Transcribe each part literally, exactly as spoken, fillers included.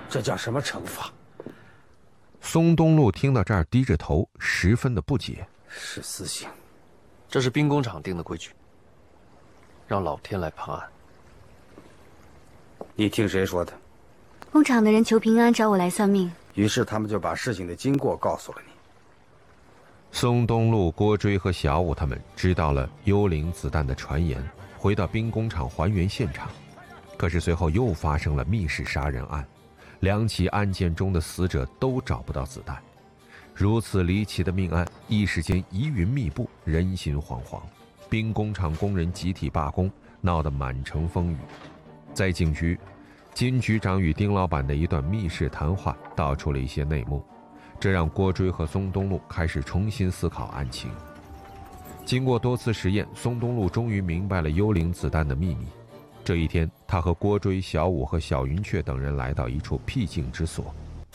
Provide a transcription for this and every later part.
这叫什么惩罚？ 松东路听到这儿，低着头，十分的不解。 是死刑， 这是兵工厂定的规矩，让老天来判案。 你听谁说的？ 工厂的人求平安，找我来算命。 于是他们就把事情的经过告诉了你。 松东路、郭追和小武他们知道了幽灵子弹的传言，回到兵工厂还原现场。可是随后又发生了密室杀人案，两起案件中的死者都找不到子弹。如此离奇的命案，一时间疑云密布，人心惶惶。兵工厂工人集体罢工，闹得满城风雨。在警局，金局长与丁老板的一段密室谈话道出了一些内幕，这让郭追和松东路开始重新思考案情。经过多次实验，松东路终于明白了幽灵子弹的秘密。这一天，他和郭追、小武和小云雀等人来到一处僻静之所。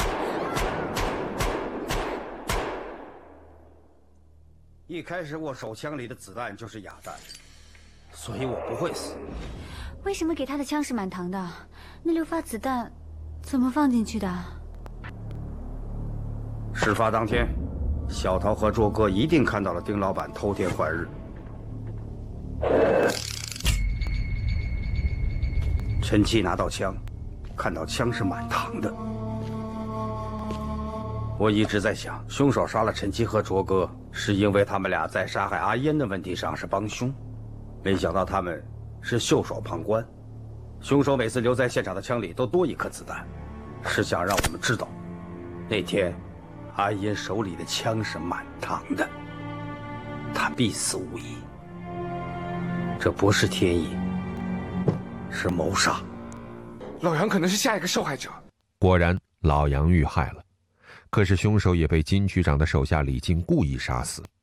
一开始我手枪里的子弹就是哑弹，所以我不会死。 为什么给他的枪是满膛的？那六发子弹怎么放进去的？ 事发当天，小桃和卓哥一定看到了丁老板偷天换日。陈七拿到枪，看到枪是满膛的。我一直在想，凶手杀了陈七和卓哥，是因为他们俩在杀害阿烟的问题上是帮凶，没想到他们是袖手旁观。凶手每次留在现场的枪里都多一颗子弹，是想让我们知道，那天阿烟手里的枪是满膛的，他必死无疑。这不是天意，是谋杀。 老杨可能是下一个受害者。 果然，老杨遇害了。可是凶手也被金局长的手下李静故意杀死。